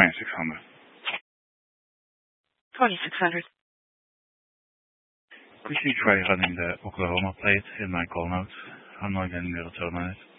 2600. 2600. Could you try running the Oklahoma plate in my call notes? I'm not getting the return on it.